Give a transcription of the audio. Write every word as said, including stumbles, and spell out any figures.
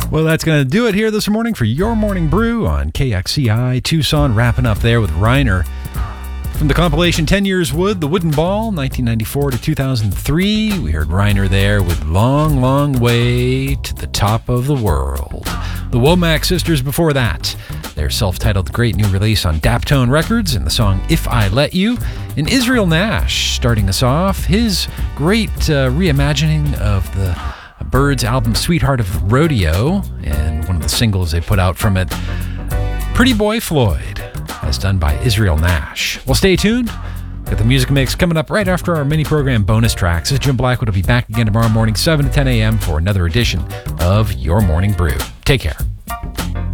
Well, that's going to do it here this morning for Your Morning Brew on K X C I Tucson. Wrapping up there with Reiner. From the compilation ten Years Wood, The Wooden Ball, nineteen ninety-four to two thousand three, we heard Reiner there with Long, Long Way to the Top of the World. The Womack Sisters before that, their self-titled great new release on Daptone Records and the song If I Let You. And Israel Nash starting us off, his great uh, reimagining of the Byrds album Sweetheart of Rodeo, and one of the singles they put out from it, Pretty Boy Floyd, as done by Israel Nash. Well, stay tuned. Got the music mix coming up right after our mini-program bonus tracks. This is Jim Blackwood will be back again tomorrow morning, seven to ten a.m. for another edition of Your Morning Brew. Take care.